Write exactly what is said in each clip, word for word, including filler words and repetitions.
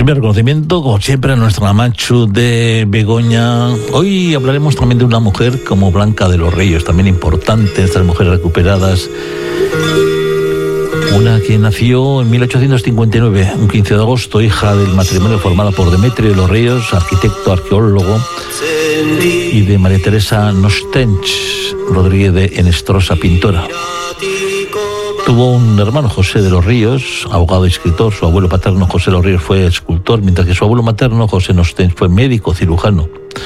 Primer reconocimiento, como siempre, a nuestra Machu de Begoña. Hoy hablaremos también de una mujer como Blanca de los Ríos, también importante, estas mujeres recuperadas. Una que nació en mil ochocientos cincuenta y nueve, un quince de agosto, hija del matrimonio formado por Demetrio de los Ríos, arquitecto, arqueólogo, y de María Teresa Nostench Rodríguez de Enestrosa, pintora. Tuvo un hermano, José de los Ríos, abogado y escritor. Su abuelo paterno, José de los Ríos, fue escultor, mientras que su abuelo materno, José Nostench, fue médico, cirujano.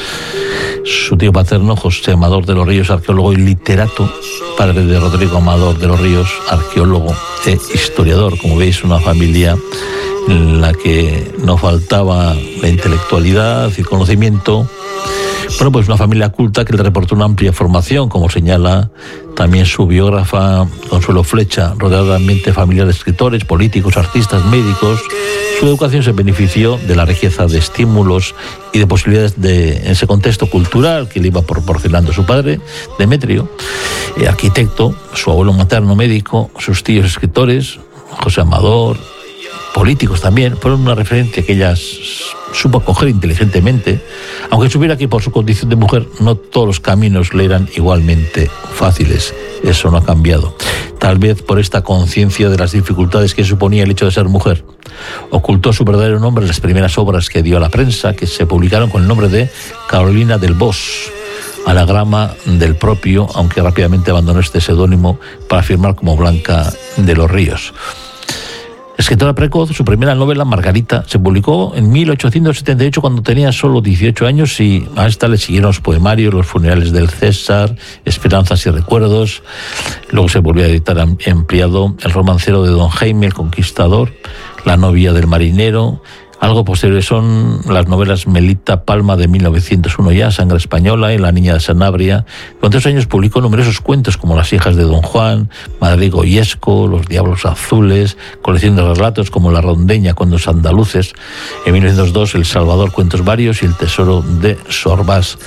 Su tío paterno, José Amador de los Ríos, arqueólogo y literato, padre de Rodrigo Amador de los Ríos, arqueólogo e historiador. Como veis, una familia en la que no faltaba la intelectualidad y conocimiento. Bueno, pues una familia culta que le reportó una amplia formación, como señala también su biógrafa Consuelo Flecha, rodeada de ambiente familiar de escritores, políticos, artistas, médicos. Su educación se benefició de la riqueza de estímulos y de posibilidades de en ese contexto cultural que le iba proporcionando su padre, Demetrio, eh, arquitecto, su abuelo materno médico, sus tíos escritores, José Amador, políticos también. Fueron una referencia que ella supo acoger inteligentemente, aunque supiera que por su condición de mujer no todos los caminos le eran igualmente fáciles. Eso no ha cambiado. Tal vez por esta conciencia de las dificultades que suponía el hecho de ser mujer. Ocultó su verdadero nombre en las primeras obras que dio a la prensa, que se publicaron con el nombre de Carolina del Bosch, anagrama del propio, aunque rápidamente abandonó este seudónimo para firmar como Blanca de los Ríos. Escritora precoz, su primera novela, Margarita, se publicó en mil ochocientos setenta y ocho cuando tenía solo dieciocho años, y a esta le siguieron los poemarios, Los funerales del César, Esperanzas y recuerdos. Luego se volvió a editar ampliado El romancero de Don Jaime el Conquistador, La novia del marinero. Algo posteriores son las novelas Melita Palma de mil novecientos uno ya, Sangre española y La niña de Sanabria. Durante dos años publicó numerosos cuentos como Las hijas de Don Juan, Madrid Goyesco, Los diablos azules, colección de relatos como La rondeña, Cuentos andaluces. En mil novecientos dos El Salvador, cuentos varios, y El tesoro de Sorbás.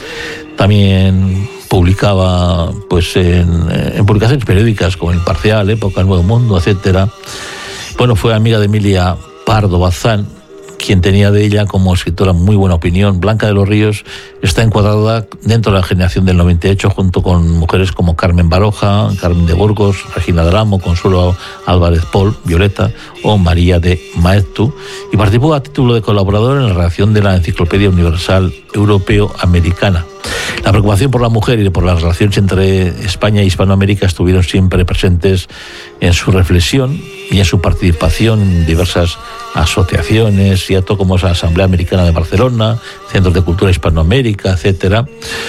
También publicaba pues en, en publicaciones periódicas como El Parcial, Época, El Nuevo Mundo, etcétera. Bueno, fue amiga de Emilia Pardo Bazán, quien tenía de ella como escritora muy buena opinión. Blanca de los Ríos está encuadrada dentro de la generación del noventa y ocho, junto con mujeres como Carmen Baroja, Carmen de Burgos, Regina del Amo, Consuelo Álvarez Pol, Violeta o María de Maeztu, y participó a título de colaborador en la redacción de la Enciclopedia Universal Europeo-Americana. La preocupación por la mujer y por las relaciones entre España e Hispanoamérica estuvieron siempre presentes en su reflexión y en su participación en diversas asociaciones, cierto, como la Asamblea Americana de Barcelona, Centros de Cultura Hispanoamérica, etcétera.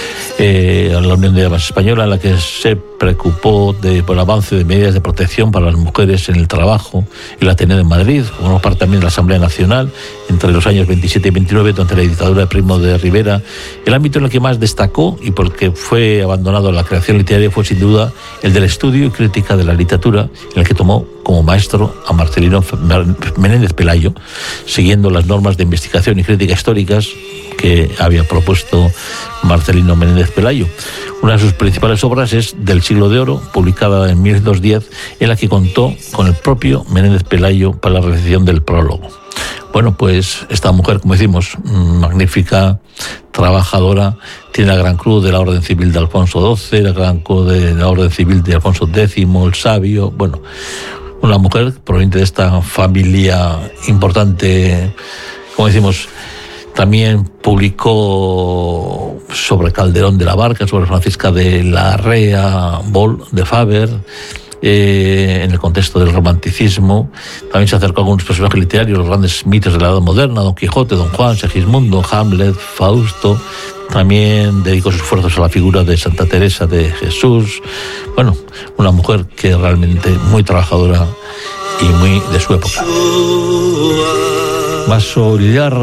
Eh, la Unión de Armas Española, en la que se preocupó de, por el avance de medidas de protección para las mujeres en el trabajo, y la Ateneo de Madrid, como parte también de la Asamblea Nacional, entre los años veintisiete y veintinueve, durante la dictadura de Primo de Rivera. El ámbito en el que más destacó y por el que fue abandonado la creación literaria fue sin duda el del estudio y crítica de la literatura, en el que tomó como maestro a Marcelino Menéndez Pelayo, siguiendo las normas de investigación y crítica históricas que había propuesto Marcelino Menéndez Pelayo. Una de sus principales obras es Del siglo de oro, publicada en mil novecientos diez, en la que contó con el propio Menéndez Pelayo para la recepción del prólogo. Bueno, pues esta mujer, como decimos, magnífica, trabajadora, tiene la Gran Cruz de la Orden Civil de Alfonso doce, la Gran Cruz de la Orden Civil de Alfonso décimo, el Sabio. Bueno, una mujer proveniente de esta familia importante, como decimos. También publicó sobre Calderón de la Barca, sobre Francisca de la Rea Bol de Faber, eh, en el contexto del romanticismo. También se acercó a algunos personajes literarios, los grandes mitos de la Edad Moderna, Don Quijote, Don Juan, Segismundo, Hamlet, Fausto. También dedicó sus esfuerzos a la figura de Santa Teresa de Jesús. Bueno, una mujer que realmente muy trabajadora y muy de su época. Vaso